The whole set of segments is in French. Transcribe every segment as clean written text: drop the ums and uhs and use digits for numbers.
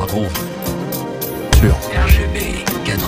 Groove sur RGB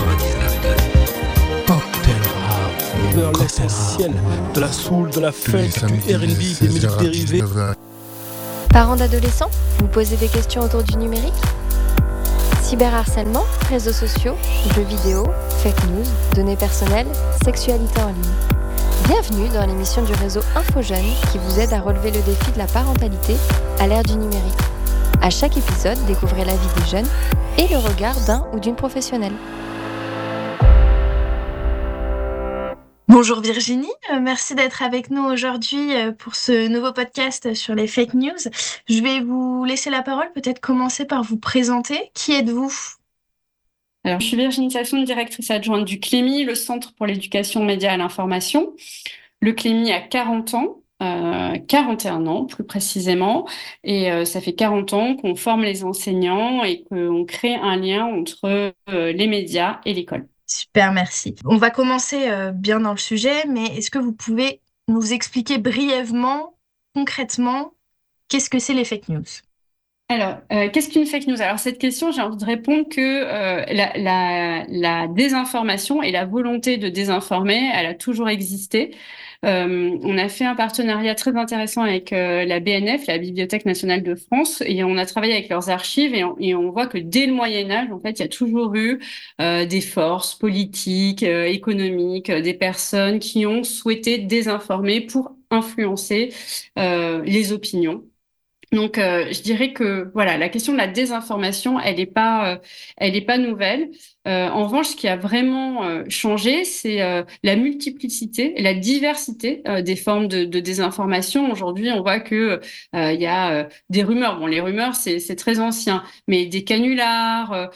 99.2. Cocktail rap, vers l'essentiel de la soul, de la funk, du R&B, des musiques dérivées. Parents d'adolescents, vous posez des questions autour du numérique ? Cyberharcèlement, réseaux sociaux, jeux vidéo, fake news, données personnelles, sexualité en ligne. Bienvenue dans l'émission du réseau InfoJeunes qui vous aide à relever le défi de la parentalité à l'ère du numérique. À chaque épisode, découvrez la vie des jeunes et le regard d'un ou d'une professionnelle. Bonjour Virginie, merci d'être avec nous aujourd'hui pour ce nouveau podcast sur les fake news. Je vais vous laisser la parole, peut-être commencer par vous présenter. Qui êtes-vous ? Alors, je suis Virginie Sassoon, directrice adjointe du CLEMI, le Centre pour l'éducation média à l'information. Le CLEMI a 40 ans, 41 ans plus précisément, et ça fait 40 ans qu'on forme les enseignants et qu'on crée un lien entre les médias et l'école. Super, merci. On va commencer bien dans le sujet, mais est-ce que vous pouvez nous expliquer brièvement, concrètement, qu'est-ce que c'est les fake news ? Alors, qu'est-ce qu'une fake news ? Alors, cette question, j'ai envie de répondre que la désinformation et la volonté de désinformer, elle a toujours existé. On a fait un partenariat très intéressant avec la BNF, la Bibliothèque nationale de France, et on a travaillé avec leurs archives et on voit que dès le Moyen-Âge, en fait, il y a toujours eu des forces politiques, économiques, des personnes qui ont souhaité désinformer pour influencer les opinions. Donc, je dirais que voilà, la question de la désinformation, elle est pas nouvelle. En revanche, ce qui a vraiment changé, c'est la multiplicité et la diversité des formes de désinformation. Aujourd'hui, on voit que il y a des rumeurs. Bon, les rumeurs, c'est très ancien, mais des canulars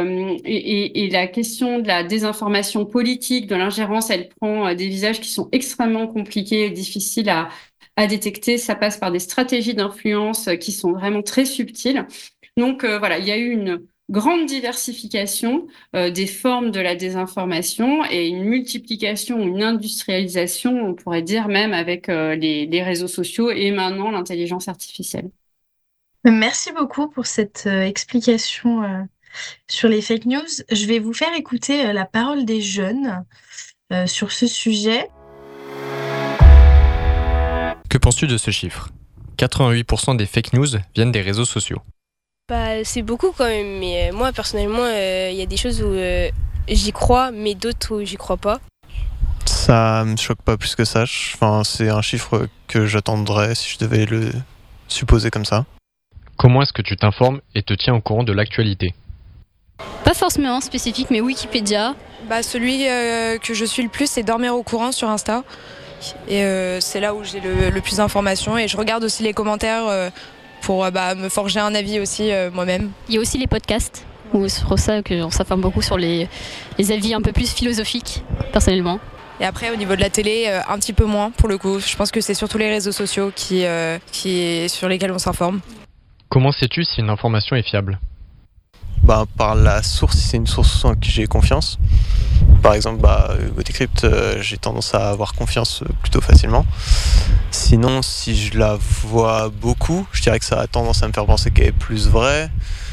et la question de la désinformation politique, de l'ingérence, elle prend des visages qui sont extrêmement compliqués et difficiles à détecter. Ça passe par des stratégies d'influence qui sont vraiment très subtiles. Donc voilà, il y a eu une grande diversification des formes de la désinformation et une multiplication, une industrialisation, on pourrait dire même avec les réseaux sociaux et maintenant l'intelligence artificielle. Merci beaucoup pour cette explication sur les fake news. Je vais vous faire écouter la parole des jeunes sur ce sujet. Que penses-tu de ce chiffre ? 88% des fake news viennent des réseaux sociaux. C'est beaucoup quand même, mais moi personnellement, il y a des choses où j'y crois, mais d'autres où j'y crois pas. Ça me choque pas plus que ça. C'est un chiffre que j'attendrais si je devais le supposer comme ça. Comment est-ce que tu t'informes et te tiens au courant de l'actualité ? Pas forcément spécifique, mais Wikipédia. Celui que je suis le plus, c'est Dormir au courant sur Insta. Et c'est là où j'ai le plus d'informations. Et je regarde aussi les commentaires pour me forger un avis aussi moi-même. Il y a aussi les podcasts, où c'est pour ça qu'on s'informe beaucoup sur les avis un peu plus philosophiques, personnellement. Et après, au niveau de la télé, un petit peu moins pour le coup. Je pense que c'est surtout les réseaux sociaux sur lesquels on s'informe. Comment sais-tu si une information est fiable ? Par la source, si c'est une source en qui j'ai confiance. Par exemple, GoDecrypt, j'ai tendance à avoir confiance plutôt facilement. Sinon, si je la vois beaucoup, je dirais que ça a tendance à me faire penser qu'elle est plus vraie.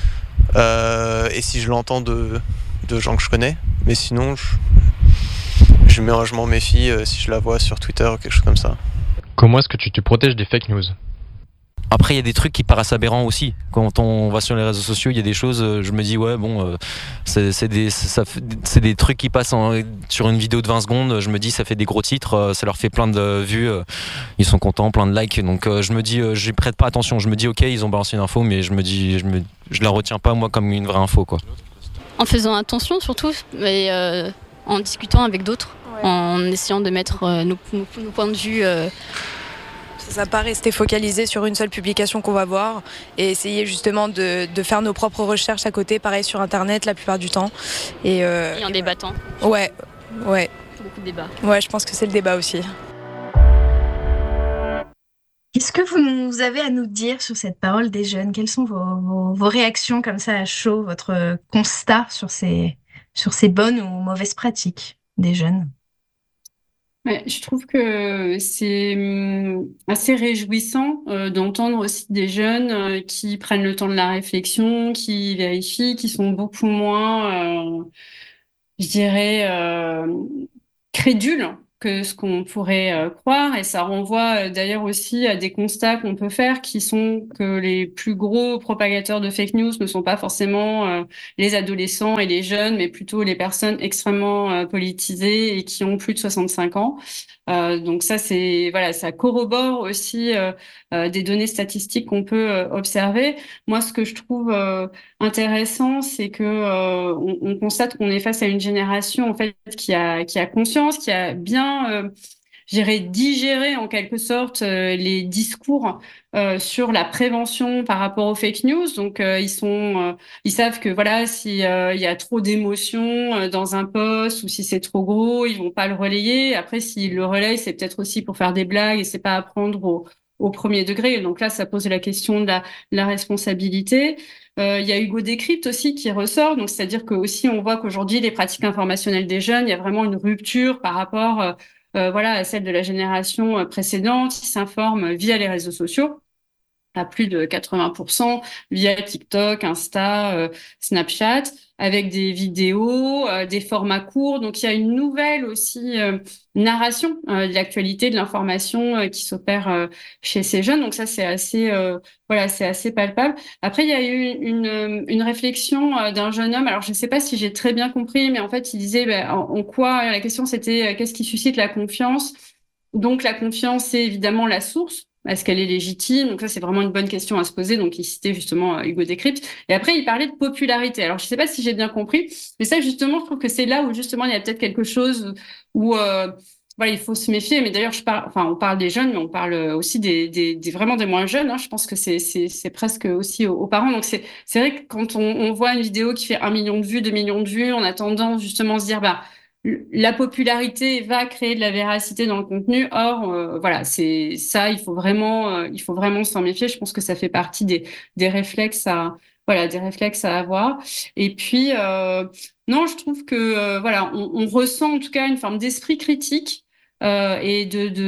Et si je l'entends de gens que je connais. Mais sinon, je m'en méfie si je la vois sur Twitter ou quelque chose comme ça. Comment est-ce que tu te protèges des fake news ? Après, il y a des trucs qui paraissent aberrants aussi. Quand on va sur les réseaux sociaux, il y a des choses, je me dis, c'est des trucs qui passent sur une vidéo de 20 secondes. Je me dis, ça fait des gros titres, ça leur fait plein de vues. Ils sont contents, plein de likes. Donc, je me dis, je prête pas attention. Je me dis, ok, ils ont balancé une info, mais je la retiens pas, moi, comme une vraie info, quoi. En faisant attention, surtout, et en discutant avec d'autres, en essayant de mettre nos points de vue. Ça pas rester focalisé sur une seule publication qu'on va voir et essayer justement de faire nos propres recherches à côté, pareil sur internet la plupart du temps. Et en débattant. Ouais. Beaucoup de débats. Ouais, je pense que c'est le débat aussi. Qu'est-ce que vous avez à nous dire sur cette parole des jeunes ? Quelles sont vos réactions comme ça à chaud, votre constat sur ces bonnes ou mauvaises pratiques des jeunes ? Ouais, je trouve que c'est assez réjouissant d'entendre aussi des jeunes qui prennent le temps de la réflexion, qui vérifient, qui sont beaucoup moins, je dirais, crédules que ce qu'on pourrait croire. Et ça renvoie d'ailleurs aussi à des constats qu'on peut faire qui sont que les plus gros propagateurs de fake news ne sont pas forcément les adolescents et les jeunes, mais plutôt les personnes extrêmement politisées et qui ont plus de 65 ans. Donc ça, voilà, ça corrobore aussi des données statistiques qu'on peut observer. Moi, ce que je trouve intéressant, c'est que on constate qu'on est face à une génération en fait qui a conscience, qui a bien j'irais digérer en quelque sorte les discours sur la prévention par rapport aux fake news. Donc ils savent que voilà, si il y a trop d'émotions dans un post ou si c'est trop gros, ils vont pas le relayer. Après, s'ils le relayent, c'est peut-être aussi pour faire des blagues et c'est pas à prendre au premier degré. Donc là, ça pose la question de la responsabilité. Il y a Hugo Décrypte aussi qui ressort, donc c'est-à-dire que aussi on voit qu'aujourd'hui les pratiques informationnelles des jeunes, il y a vraiment une rupture par rapport voilà, à celle de la génération précédente, qui s'informent via les réseaux sociaux à plus de 80% via TikTok, Insta, Snapchat, avec des vidéos, des formats courts. Donc il y a une nouvelle aussi narration de l'actualité, de l'information qui s'opère chez ces jeunes. Donc ça c'est assez voilà, c'est assez palpable. Après il y a eu une réflexion d'un jeune homme. Alors je ne sais pas si j'ai très bien compris, mais en fait il disait en quoi la question c'était qu'est-ce qui suscite la confiance. Donc la confiance c'est évidemment la source. Est-ce qu'elle est légitime? Donc ça, c'est vraiment une bonne question à se poser. Donc il citait justement Hugo Décrypte. Et après, il parlait de popularité. Alors je sais pas si j'ai bien compris, mais ça justement, je trouve que c'est là où justement il y a peut-être quelque chose où voilà, il faut se méfier. Mais d'ailleurs, on parle des jeunes, mais on parle aussi des vraiment des moins jeunes. Hein. Je pense que c'est presque aussi aux parents. Donc c'est vrai que quand on voit une vidéo qui fait 1 million de vues, 2 millions de vues, on a tendance justement à se dire la popularité va créer de la véracité dans le contenu. Or, voilà, c'est ça, il faut vraiment s'en méfier. Je pense que ça fait partie des réflexes voilà, des réflexes à avoir. Et puis, non, je trouve que, voilà, on ressent en tout cas une forme d'esprit critique. Et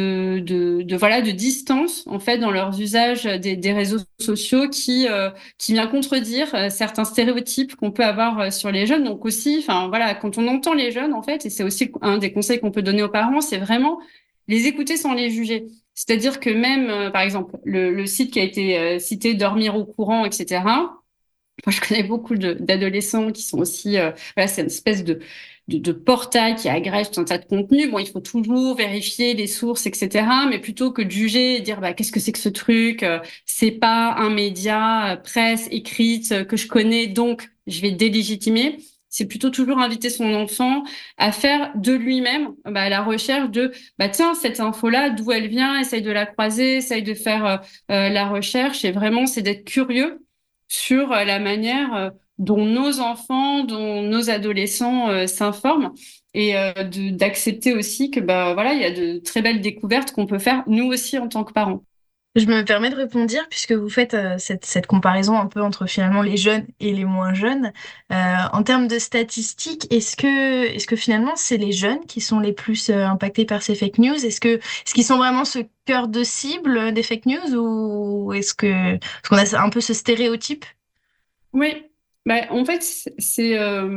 voilà de distance en fait dans leurs usages des réseaux sociaux qui vient contredire certains stéréotypes qu'on peut avoir sur les jeunes. Donc aussi, enfin voilà, quand on entend les jeunes en fait, et c'est aussi un des conseils qu'on peut donner aux parents, c'est vraiment les écouter sans les juger. C'est-à-dire que même par exemple le site qui a été cité, Dormir au courant, etc. Moi, je connais beaucoup d'adolescents qui sont aussi, voilà, c'est une espèce de portail qui agrège tout un tas de contenus. Bon, il faut toujours vérifier les sources, etc. Mais plutôt que de juger et dire, qu'est-ce que c'est que ce truc? C'est pas un média presse écrite que je connais, donc je vais délégitimer. C'est plutôt toujours inviter son enfant à faire de lui-même la recherche de, tiens, cette info-là, d'où elle vient, essaye de la croiser, essaye de faire la recherche. Et vraiment, c'est d'être curieux sur la manière dont nos enfants, dont nos adolescents s'informent et d'accepter aussi que voilà, il y a de très belles découvertes qu'on peut faire nous aussi en tant que parents. Je me permets de répondre puisque vous faites cette comparaison un peu entre finalement les jeunes et les moins jeunes. En termes de statistiques, est-ce que finalement c'est les jeunes qui sont les plus impactés par ces fake news? Est-ce qu'ils sont vraiment ce cœur de cible des fake news ou est-ce qu'on a un peu ce stéréotype? Oui. En fait, c'est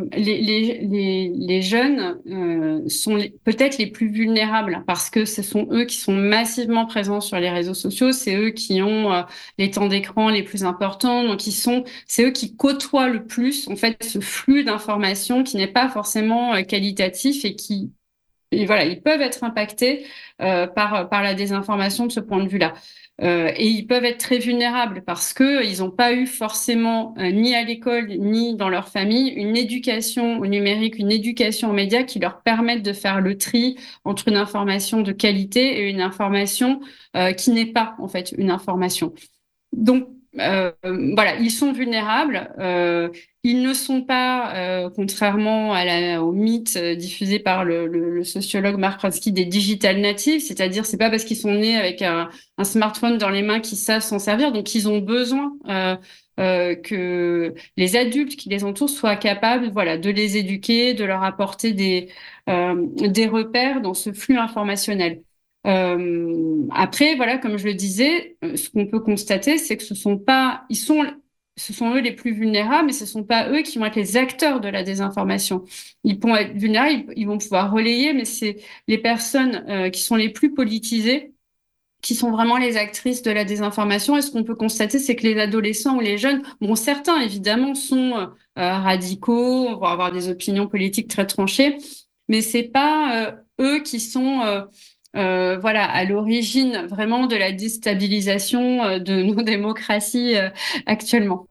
les jeunes sont peut-être les plus vulnérables parce que ce sont eux qui sont massivement présents sur les réseaux sociaux, c'est eux qui ont les temps d'écran les plus importants, donc c'est eux qui côtoient le plus en fait ce flux d'informations qui n'est pas forcément qualitatif et voilà, ils peuvent être impactés par la désinformation de ce point de vue-là. Et ils peuvent être très vulnérables parce que ils n'ont pas eu forcément ni à l'école ni dans leur famille une éducation au numérique, une éducation aux médias qui leur permettent de faire le tri entre une information de qualité et une information qui n'est pas en fait une information. Donc voilà, ils sont vulnérables. Ils ne sont pas, contrairement au mythe diffusé par le sociologue Mark Pransky, des digital natives, c'est-à-dire c'est pas parce qu'ils sont nés avec un smartphone dans les mains qu'ils savent s'en servir, donc ils ont besoin que les adultes qui les entourent soient capables, voilà, de les éduquer, de leur apporter des repères dans ce flux informationnel. Après, voilà, comme je le disais, ce qu'on peut constater, c'est que ce sont eux les plus vulnérables, mais ce sont pas eux qui vont être les acteurs de la désinformation. Ils vont être vulnérables, ils vont pouvoir relayer, mais c'est les personnes qui sont les plus politisées qui sont vraiment les actrices de la désinformation. Et ce qu'on peut constater, c'est que les adolescents ou les jeunes, bon, certains évidemment sont radicaux, vont avoir des opinions politiques très tranchées, mais c'est pas eux qui sont voilà, à l'origine vraiment de la déstabilisation de nos démocraties actuellement.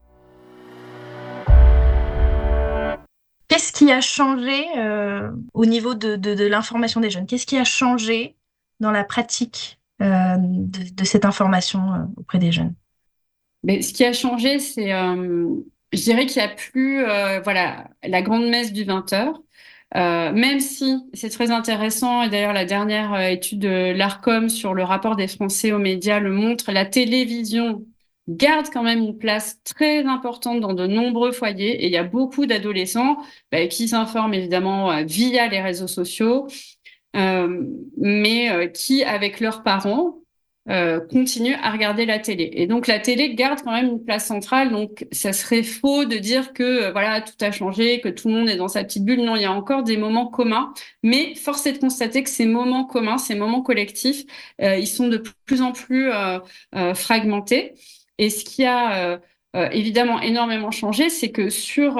Qu'est-ce qui a changé au niveau de l'information des jeunes? Qu'est-ce qui a changé dans la pratique de cette information auprès des jeunes? Mais ce qui a changé, c'est, je dirais qu'il n'y a plus voilà, la grande messe du 20h. Même si c'est très intéressant, et d'ailleurs la dernière étude de l'ARCOM sur le rapport des Français aux médias le montre, la télévision garde quand même une place très importante dans de nombreux foyers, et il y a beaucoup d'adolescents qui s'informent évidemment via les réseaux sociaux, mais qui, avec leurs parents, continuent à regarder la télé. Et donc la télé garde quand même une place centrale, donc ça serait faux de dire que voilà, tout a changé, que tout le monde est dans sa petite bulle. Non, il y a encore des moments communs, mais force est de constater que ces moments communs, ces moments collectifs, ils sont de plus en plus fragmentés. Et ce qui a évidemment énormément changé, c'est que sur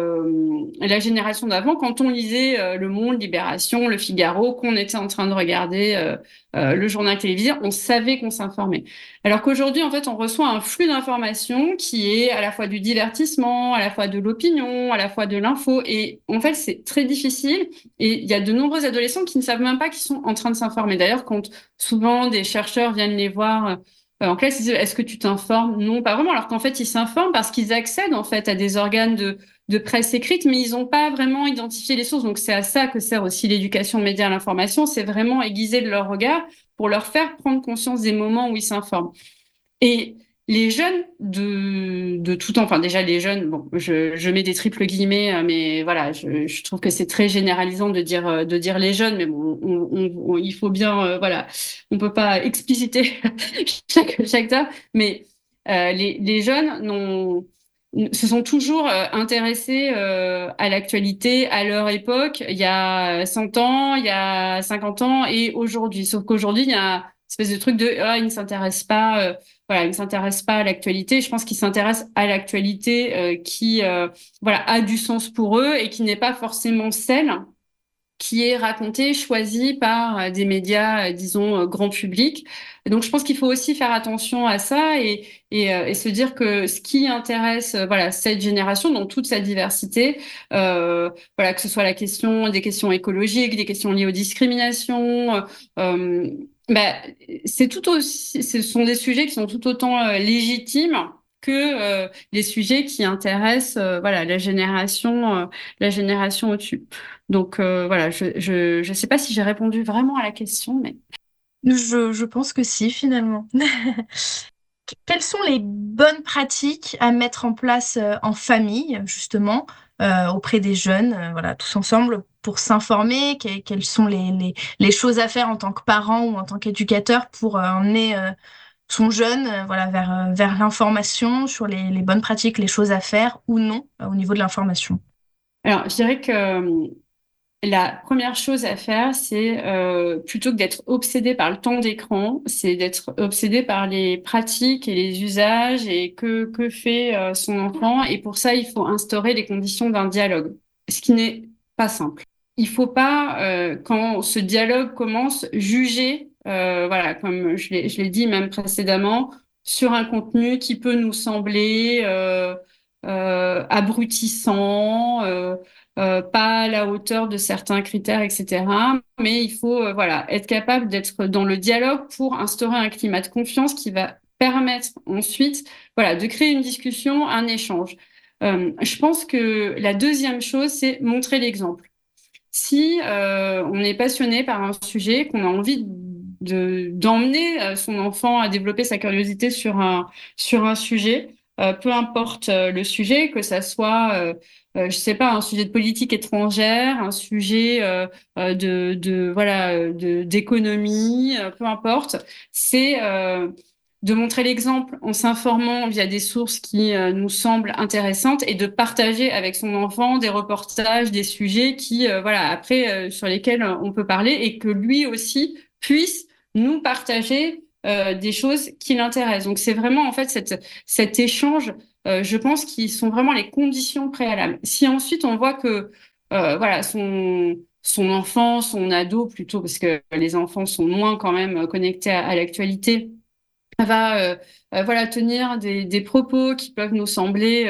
la génération d'avant, quand on lisait Le Monde, Libération, Le Figaro, qu'on était en train de regarder le journal télévisé, on savait qu'on s'informait. Alors qu'aujourd'hui, en fait, on reçoit un flux d'informations qui est à la fois du divertissement, à la fois de l'opinion, à la fois de l'info. Et en fait, c'est très difficile. Et il y a de nombreux adolescents qui ne savent même pas qu'ils sont en train de s'informer. D'ailleurs, quand souvent des chercheurs viennent les voir en classe, ils disent, est-ce que tu t'informes? Non, pas vraiment. Alors qu'en fait, ils s'informent parce qu'ils accèdent en fait à des organes de presse écrite, mais ils n'ont pas vraiment identifié les sources. Donc c'est à ça que sert aussi l'éducation média à l'information. C'est vraiment aiguiser de leur regard pour leur faire prendre conscience des moments où ils s'informent. Et les jeunes de tout temps, enfin déjà les jeunes, bon, je mets des triples guillemets, mais voilà, je trouve que c'est très généralisant de dire les jeunes, mais bon, il faut bien, voilà, on peut pas expliciter chaque terme, mais les jeunes se sont toujours intéressés à l'actualité à leur époque, il y a 100 ans, il y a 50 ans et aujourd'hui. Sauf qu'aujourd'hui, il y a une espèce de truc de ils ne s'intéressent pas, voilà, ils ne s'intéressent pas à l'actualité. Je pense qu'ils s'intéressent à l'actualité qui voilà, a du sens pour eux et qui n'est pas forcément celle qui est racontée, choisie par des médias, disons, grand public. Et donc, je pense qu'il faut aussi faire attention à ça et se dire que ce qui intéresse, voilà, cette génération dans toute sa diversité, voilà, que ce soit des questions écologiques, des questions liées aux discriminations, c'est tout aussi, ce sont des sujets qui sont tout autant légitimes que les sujets qui intéressent, voilà, la génération au-dessus. Donc voilà, je sais pas si j'ai répondu vraiment à la question, mais je pense que si, finalement. Quelles sont les bonnes pratiques à mettre en place en famille, justement, auprès des jeunes, voilà, tous ensemble, pour s'informer? Quelles sont les choses à faire en tant que parent ou en tant qu'éducateur pour emmener son jeune voilà, vers l'information sur les bonnes pratiques, les choses à faire ou non au niveau de l'information? Alors, je dirais que la première chose à faire, c'est plutôt que d'être obsédé par le temps d'écran, c'est d'être obsédé par les pratiques et les usages et que fait son enfant. Et pour ça, il faut instaurer les conditions d'un dialogue, ce qui n'est pas simple. Il faut pas, quand ce dialogue commence, juger, voilà, comme je l'ai dit même précédemment, sur un contenu qui peut nous sembler abrutissant, pas à la hauteur de certains critères, etc. Mais il faut voilà, être capable d'être dans le dialogue pour instaurer un climat de confiance qui va permettre ensuite voilà, de créer une discussion, un échange. Je pense que la deuxième chose, c'est montrer l'exemple. Si on est passionné par un sujet, qu'on a envie d'emmener son enfant à développer sa curiosité sur un sujet, peu importe le sujet, que ça soit je sais pas, un sujet de politique étrangère, un sujet d'économie, peu importe, c'est de montrer l'exemple en s'informant via des sources qui nous semblent intéressantes et de partager avec son enfant des reportages, des sujets qui, sur lesquels on peut parler et que lui aussi puisse nous partager des choses qui l'intéressent. Donc c'est vraiment en fait cet échange, je pense, qui sont vraiment les conditions préalables. Si ensuite on voit que son enfant, son ado plutôt, parce que les enfants sont moins quand même connectés à l'actualité, va tenir des propos qui peuvent nous sembler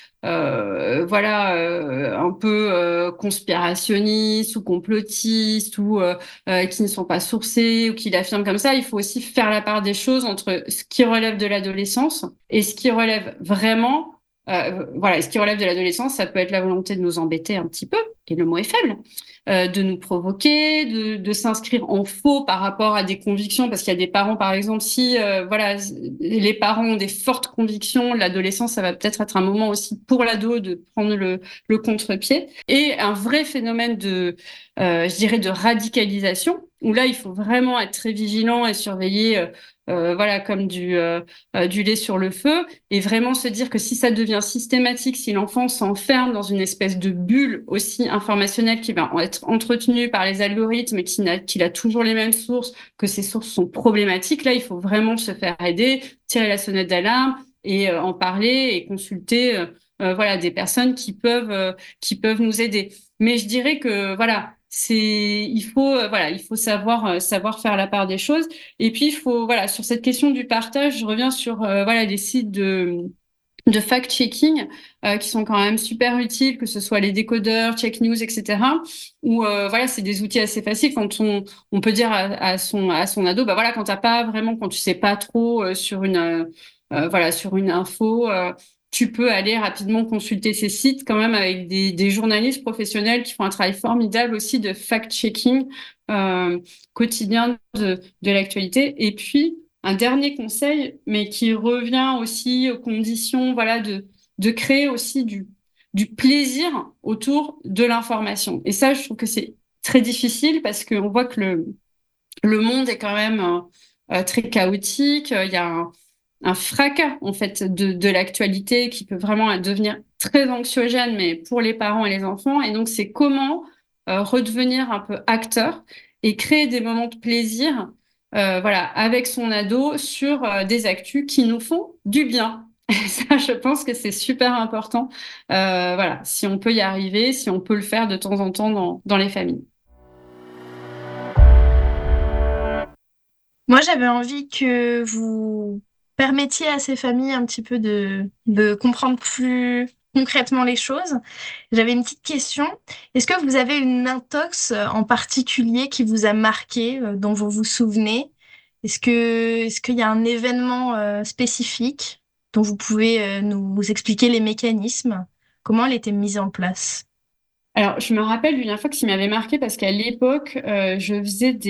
un peu conspirationnistes ou complotistes ou qui ne sont pas sourcés ou qui l'affirment comme ça. Il faut aussi faire la part des choses entre ce qui relève de l'adolescence et ce qui relève vraiment ce qui relève de l'adolescence, ça peut être la volonté de nous embêter un petit peu, et le mot est faible, de nous provoquer, de s'inscrire en faux par rapport à des convictions, parce qu'il y a des parents, par exemple, si les parents ont des fortes convictions, l'adolescence, ça va peut-être être un moment aussi pour l'ado de prendre le contre-pied, et un vrai phénomène de radicalisation, où là, il faut vraiment être très vigilant et surveiller comme du lait sur le feu, et vraiment se dire que si ça devient systématique, si l'enfant s'enferme dans une espèce de bulle aussi informationnelle qui va être entretenue par les algorithmes et qu'il a toujours les mêmes sources, que ces sources sont problématiques, là, il faut vraiment se faire aider, tirer la sonnette d'alarme et en parler et consulter des personnes qui peuvent nous aider. Mais je dirais que il faut savoir faire la part des choses. Et puis il faut sur cette question du partage, je reviens sur les sites de fact-checking qui sont quand même super utiles, que ce soit les décodeurs, Check News, etc. Où c'est des outils assez faciles quand on peut dire à son ado, quand tu sais pas trop sur une info. Tu peux aller rapidement consulter ces sites quand même avec des journalistes professionnels qui font un travail formidable aussi de fact-checking quotidien de l'actualité. Et puis, un dernier conseil, mais qui revient aussi aux conditions de créer aussi du plaisir autour de l'information. Et ça, je trouve que c'est très difficile parce qu'on voit que le monde est quand même très chaotique. Il y a un fracas en fait de l'actualité qui peut vraiment devenir très anxiogène, mais pour les parents et les enfants. Et donc c'est comment redevenir un peu acteur et créer des moments de plaisir avec son ado sur des actus qui nous font du bien. Et ça, je pense que c'est super important. Si on peut y arriver, si on peut le faire de temps en temps dans les familles. Moi, j'avais envie que vous permettiez à ces familles un petit peu de comprendre plus concrètement les choses. J'avais une petite question. Est-ce que vous avez une intox en particulier qui vous a marqué, dont vous vous souvenez? Est-ce qu'il y a un événement spécifique dont vous pouvez nous expliquer les mécanismes? Comment elle était mise en place? Alors, je me rappelle d'une fois qui m'avait marqué parce qu'à l'époque, j'avais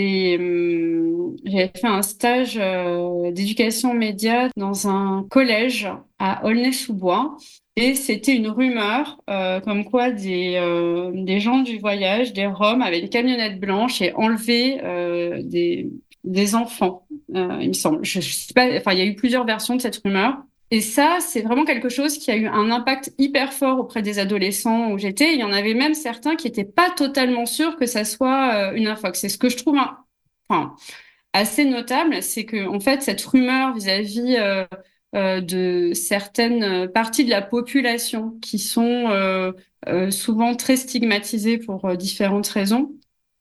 fait un stage d'éducation média dans un collège à Aulnay-sous-Bois. Et c'était une rumeur comme quoi des gens du voyage, des Roms, avaient une camionnette blanche et enlevé des enfants, il me semble. Je sais pas, il y a eu plusieurs versions de cette rumeur. Et ça, c'est vraiment quelque chose qui a eu un impact hyper fort auprès des adolescents où j'étais. Il y en avait même certains qui n'étaient pas totalement sûrs que ça soit une infox. C'est ce que je trouve assez notable, c'est que en fait, cette rumeur vis-à-vis de certaines parties de la population qui sont souvent très stigmatisées pour différentes raisons,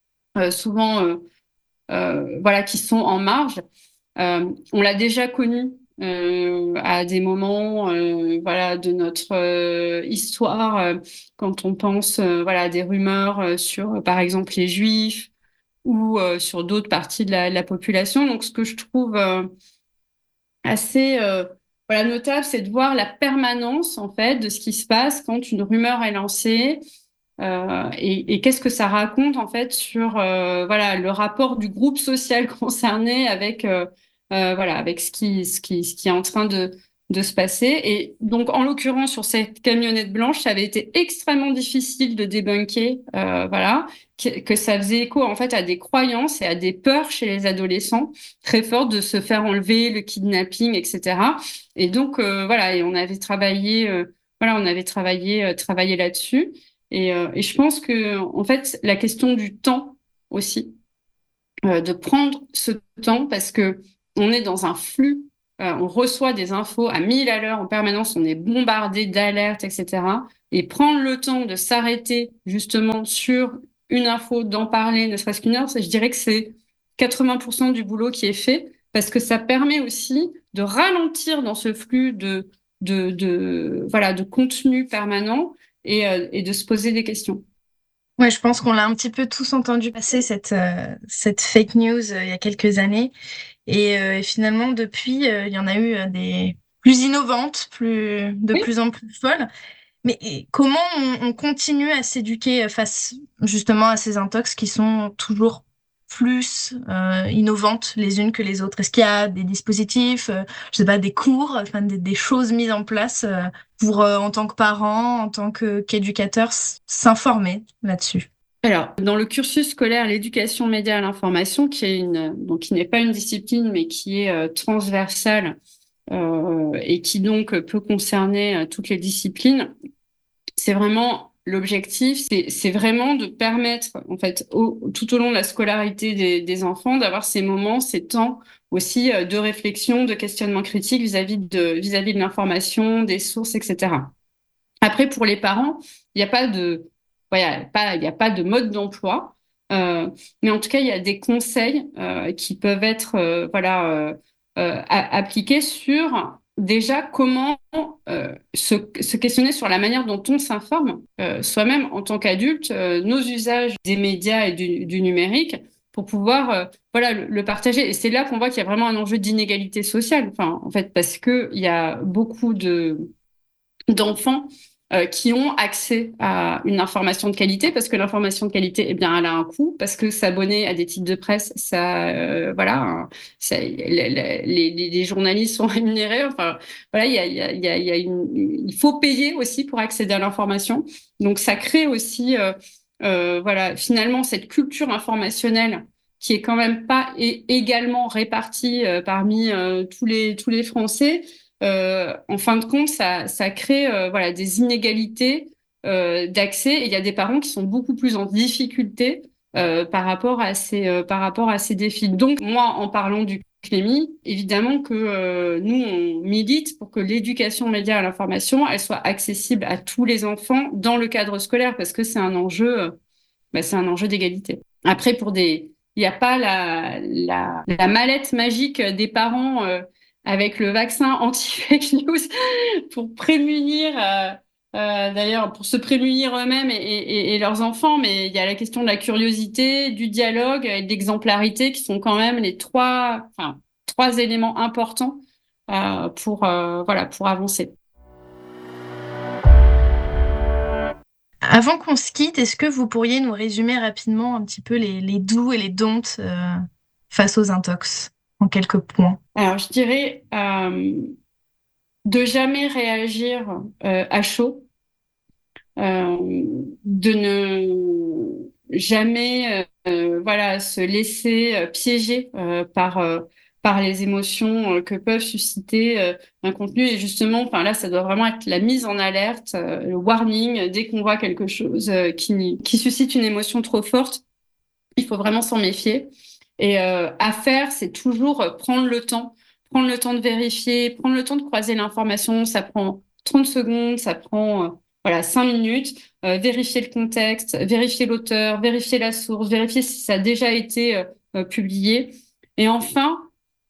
qui sont en marge. On l'a déjà connu à des moments de notre histoire quand on pense à des rumeurs sur par exemple les Juifs ou sur d'autres parties de la population. Donc ce que je trouve assez notable, c'est de voir la permanence en fait de ce qui se passe quand une rumeur est lancée. Et qu'est-ce que ça raconte en fait sur le rapport du groupe social concerné avec ce qui est en train de de se passer. Et donc, en l'occurrence, sur cette camionnette blanche, ça avait été extrêmement difficile de débunker, voilà, que ça faisait écho en fait à des croyances et à des peurs chez les adolescents très fortes de se faire enlever, le kidnapping, etc. Et donc, voilà, et on avait travaillé, travaillé là-dessus. Et je pense que, en fait, la question du temps aussi, de prendre ce temps parce que on est dans un flux, on reçoit des infos à 1000 à l'heure en permanence, on est bombardé d'alertes, etc. Et prendre le temps de s'arrêter justement sur une info, d'en parler, ne serait-ce qu'une heure, je dirais que c'est 80% du boulot qui est fait parce que ça permet aussi de ralentir dans ce flux de contenu permanent et de se poser des questions. Ouais, je pense qu'on l'a un petit peu tous entendu passer cette fake news il y a quelques années. Et finalement, depuis, il y en a eu des plus innovantes, plus en plus folles. Mais comment on continue à s'éduquer face justement à ces intox qui sont toujours plus innovantes les unes que les autres? Est-ce qu'il y a des dispositifs, je sais pas, des cours, enfin des choses mises en place pour, en tant que parent, en tant qu'éducateur, s'informer là-dessus? Alors, dans le cursus scolaire, l'éducation média à l'information, qui n'est pas une discipline, mais qui est transversale et qui donc peut concerner toutes les disciplines, c'est vraiment l'objectif, c'est vraiment de permettre, en fait, tout au long de la scolarité des enfants, d'avoir ces moments, ces temps aussi de réflexion, de questionnement critique vis-à-vis de l'information, des sources, etc. Après, pour les parents, il n'y a pas de mode d'emploi, mais en tout cas, il y a des conseils qui peuvent être appliqués sur déjà comment se questionner sur la manière dont on s'informe, soi-même en tant qu'adulte, nos usages des médias et du numérique pour pouvoir le partager. Et c'est là qu'on voit qu'il y a vraiment un enjeu d'inégalité sociale, enfin, en fait, parce qu'il y a beaucoup d'enfants qui ont accès à une information de qualité, parce que l'information de qualité, eh bien, elle a un coût, parce que s'abonner à des titres de presse, les journalistes sont rémunérés. Enfin, voilà, il faut payer aussi pour accéder à l'information. Donc, ça crée aussi, finalement, cette culture informationnelle qui est quand même pas également répartie parmi tous les Français. En fin de compte, ça crée des inégalités d'accès et il y a des parents qui sont beaucoup plus en difficulté par rapport à ces défis. Donc, moi, en parlant du CNEMI, évidemment que nous, on milite pour que l'éducation média à l'information, elle soit accessible à tous les enfants dans le cadre scolaire parce que c'est un enjeu d'égalité. Après, il n'y a pas la mallette magique des parents avec le vaccin anti-fake news pour prémunir, d'ailleurs, pour se prémunir eux-mêmes et leurs enfants. Mais il y a la question de la curiosité, du dialogue et de l'exemplarité qui sont quand même les trois éléments importants pour avancer. Avant qu'on se quitte, est-ce que vous pourriez nous résumer rapidement un petit peu les do's et les don'ts face aux intox en quelques points? Alors, je dirais de jamais réagir à chaud, de ne jamais se laisser piéger par les émotions que peuvent susciter un contenu. Et justement, là, ça doit vraiment être la mise en alerte, le warning, dès qu'on voit quelque chose qui suscite une émotion trop forte, il faut vraiment s'en méfier. Et à faire, c'est toujours prendre le temps de vérifier, prendre le temps de croiser l'information. Ça prend 30 secondes, ça prend 5 minutes. Vérifier le contexte, vérifier l'auteur, vérifier la source, vérifier si ça a déjà été publié. Et enfin,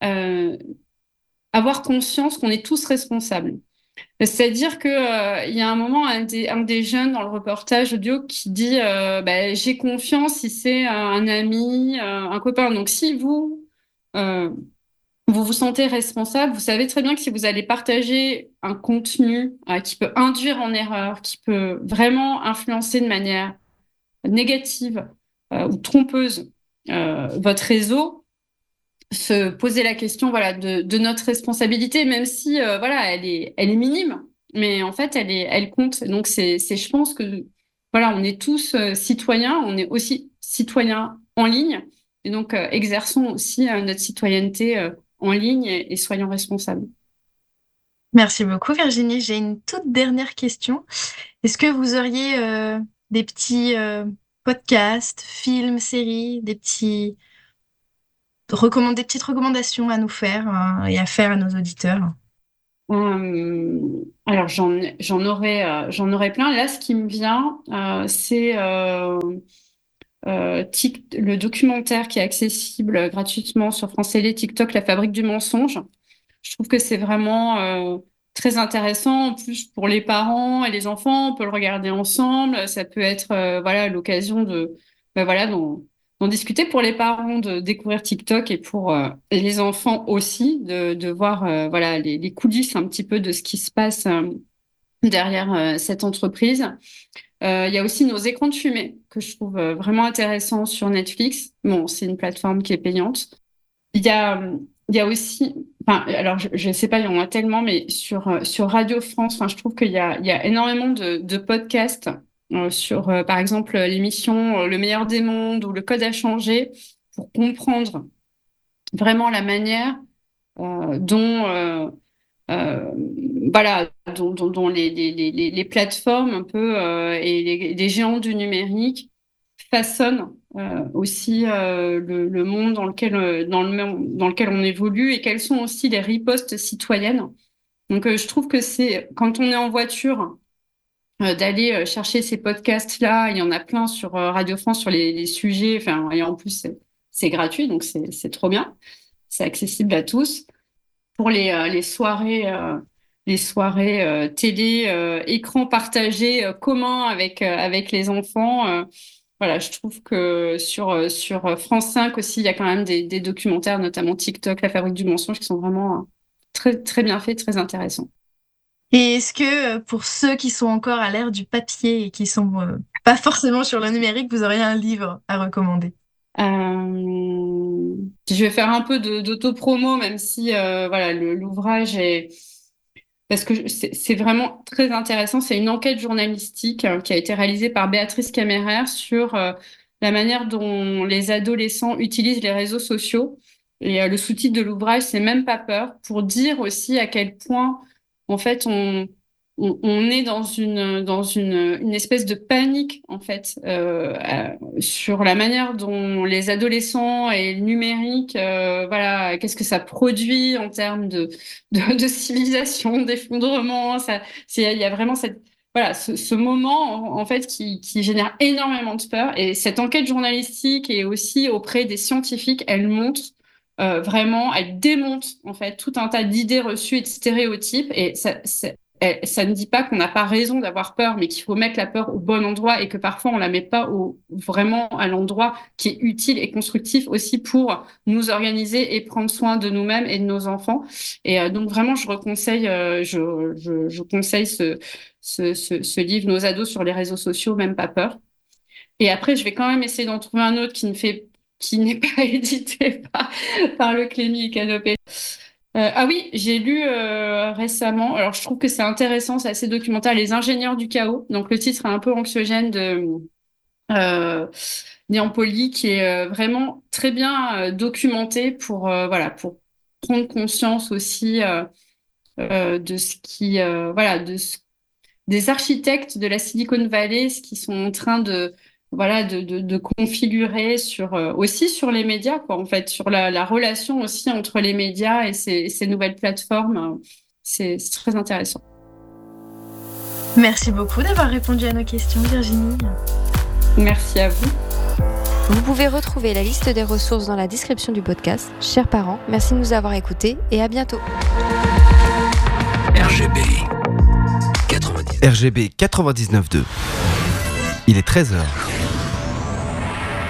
avoir conscience qu'on est tous responsables. C'est-à-dire que il y a un moment, un des jeunes dans le reportage audio qui dit j'ai confiance si c'est un ami, un copain. Donc si vous vous sentez responsable, vous savez très bien que si vous allez partager un contenu qui peut induire en erreur, qui peut vraiment influencer de manière négative ou trompeuse votre réseau, se poser la question voilà, de notre responsabilité, même si voilà, elle est minime, mais en fait, elle compte. Donc, je pense que voilà, on est tous citoyens, on est aussi citoyens en ligne, et donc exerçons aussi notre citoyenneté en ligne et soyons responsables. Merci beaucoup, Virginie. J'ai une toute dernière question. Est-ce que vous auriez des petits podcasts, films, séries, des petites recommandations à nous faire et à faire à nos auditeurs? Alors j'en aurais plein. Là, ce qui me vient, c'est le documentaire qui est accessible gratuitement sur France Télé, TikTok, La Fabrique du mensonge. Je trouve que c'est vraiment très intéressant. En plus, pour les parents et les enfants, on peut le regarder ensemble. Ça peut être voilà, l'occasion d'en discuter pour les parents, de découvrir TikTok, et pour les enfants aussi, de voir voilà, les coulisses un petit peu de ce qui se passe derrière cette entreprise. Il y a aussi Nos écrans de fumée, que je trouve vraiment intéressant sur Netflix. Bon, c'est une plateforme qui est payante. Il y a aussi, enfin, alors je sais pas, il y en a tellement, mais sur Radio France, enfin, je trouve qu'il y a énormément de podcasts sur, par exemple, l'émission Le meilleur des mondes ou Le code à changer, pour comprendre vraiment la manière dont les plateformes un peu et les géants du numérique façonnent aussi le monde dans lequel on évolue, et quelles sont aussi les ripostes citoyennes. Donc je trouve que c'est, quand on est en voiture, d'aller chercher ces podcasts-là. Il y en a plein sur Radio France sur les sujets, enfin, et en plus c'est gratuit, donc c'est trop bien. C'est accessible à tous. Pour les soirées télé, écran partagé commun avec les enfants. Voilà, je trouve que sur France 5 aussi, il y a quand même des documentaires, notamment TikTok, La Fabrique du mensonge, qui sont vraiment très, très bien faits, très intéressants. Et est-ce que pour ceux qui sont encore à l'ère du papier et qui sont pas forcément sur le numérique, vous auriez un livre à recommander? Je vais faire un peu d'auto-promo, même si voilà, l'ouvrage est... Parce que c'est vraiment très intéressant. C'est une enquête journalistique qui a été réalisée par Béatrice Caméraire sur la manière dont les adolescents utilisent les réseaux sociaux. Et le sous-titre de l'ouvrage, c'est Même pas peur, pour dire aussi à quel point, en fait, on est dans une espèce de panique, en fait, sur la manière dont les adolescents et le numérique, voilà, qu'est-ce que ça produit en termes de civilisation, d'effondrement. Il y a vraiment ce moment, en fait, qui génère énormément de peur. Et cette enquête journalistique, et aussi auprès des scientifiques, elle montre vraiment, elle démonte, en fait, tout un tas d'idées reçues et de stéréotypes. Et ça ne dit pas qu'on n'a pas raison d'avoir peur, mais qu'il faut mettre la peur au bon endroit, et que parfois on la met pas vraiment à l'endroit qui est utile et constructif aussi pour nous organiser et prendre soin de nous-mêmes et de nos enfants. Et donc vraiment, je conseille ce livre, Nos ados sur les réseaux sociaux, Même pas peur. Et après, je vais quand même essayer d'en trouver un autre qui n'est pas édité par le Clémy et Canopé. Ah oui, j'ai lu récemment, alors je trouve que c'est intéressant, c'est assez documentaire, Les ingénieurs du chaos. Donc le titre est un peu anxiogène, de Néan Poli, qui est vraiment très bien documenté pour prendre conscience aussi de ce qui des architectes de la Silicon Valley, ce qu'ils sont en train de configurer aussi sur les médias, quoi, en fait, sur la relation aussi entre les médias et ces nouvelles plateformes. C'est très intéressant. Merci beaucoup d'avoir répondu à nos questions, Virginie. Merci à vous. Vous pouvez retrouver la liste des ressources dans la description du podcast. Chers parents, merci de nous avoir écoutés et à bientôt. RGB 99.2. Il est 13h.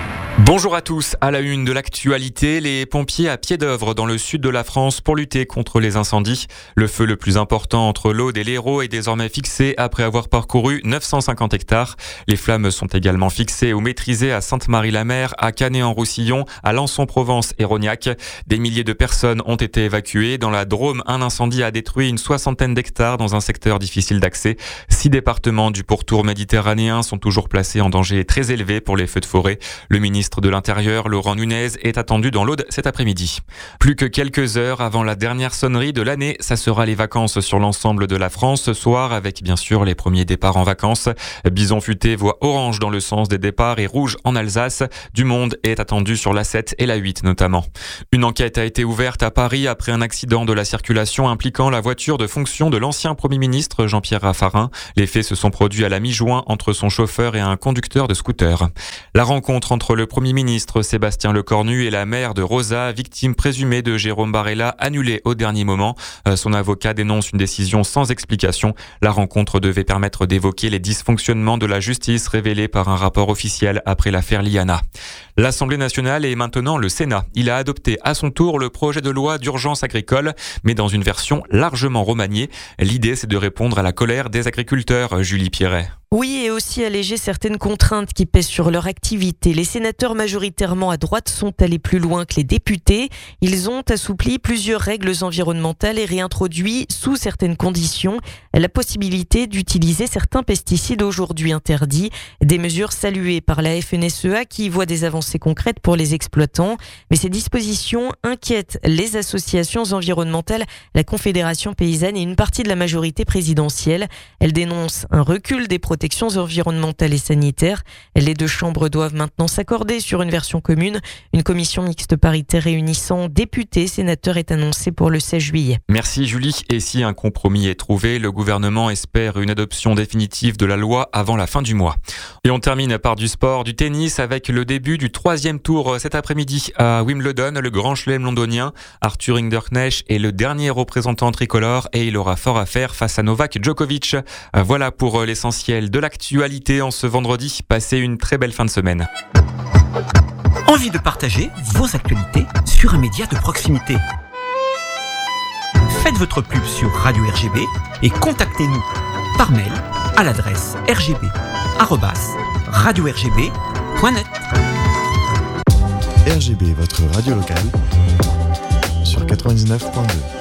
Bonjour à tous, à la une de l'actualité, les pompiers à pied d'œuvre dans le sud de la France pour lutter contre les incendies. Le feu le plus important entre l'Aude et l'Hérault est désormais fixé après avoir parcouru 950 hectares. Les flammes sont également fixées ou maîtrisées à Sainte-Marie-la-Mer, à Canet-en-Roussillon, à Lançon-Provence et Rognac. Des milliers de personnes ont été évacuées. Dans la Drôme, un incendie a détruit une 60aine d'hectares dans un secteur difficile d'accès. 6 départements du pourtour méditerranéen sont toujours placés en danger très élevé pour les feux de forêt. Le ministre de l'Intérieur, Laurent Nunez, est attendu dans l'Aude cet après-midi. Plus que quelques heures avant la dernière sonnerie de l'année, ça sera les vacances sur l'ensemble de la France ce soir, avec bien sûr les premiers départs en vacances. Bison Futé voit orange dans le sens des départs et rouge en Alsace. Du monde est attendu sur l'A7 et l'A8 notamment. Une enquête a été ouverte à Paris après un accident de la circulation impliquant la voiture de fonction de l'ancien Premier ministre Jean-Pierre Raffarin. Les faits se sont produits à la mi-juin entre son chauffeur et un conducteur de scooter. La rencontre entre le Premier ministre Sébastien Lecornu et la mère de Rosa, victime présumée de Jérôme Barella, annulée au dernier moment. Son avocat dénonce une décision sans explication. La rencontre devait permettre d'évoquer les dysfonctionnements de la justice révélés par un rapport officiel après l'affaire Liana. L'Assemblée nationale et maintenant le Sénat. Il a adopté à son tour le projet de loi d'urgence agricole, mais dans une version largement remaniée. L'idée, c'est de répondre à la colère des agriculteurs, Julie Pierret. Oui, et aussi alléger certaines contraintes qui pèsent sur leur activité. Les sénateurs majoritairement à droite sont allés plus loin que les députés. Ils ont assoupli plusieurs règles environnementales et réintroduit, sous certaines conditions, la possibilité d'utiliser certains pesticides aujourd'hui interdits. Des mesures saluées par la FNSEA qui voit des avancées concrètes pour les exploitants. Mais ces dispositions inquiètent les associations environnementales, la Confédération paysanne et une partie de la majorité présidentielle. Elles dénoncent un recul des protections environnementales et sanitaires. Les deux chambres doivent maintenant s'accorder sur une version commune. Une commission mixte paritaire réunissant députés, sénateurs est annoncée pour le 16 juillet. Merci Julie. Et si un compromis est trouvé, le gouvernement espère une adoption définitive de la loi avant la fin du mois. Et on termine par du sport, du tennis avec le début du 3e tour cet après-midi à Wimbledon, le grand chelem londonien. Arthur Hinderknecht est le dernier représentant tricolore et il aura fort à faire face à Novak Djokovic. Voilà pour l'essentiel de l'actualité en ce vendredi. Passez une très belle fin de semaine. Envie de partager vos actualités sur un média de proximité? Faites votre pub sur Radio RGB et contactez-nous par mail à l'adresse rgb@radio-rgb.net. RGB, votre radio locale sur 99.2.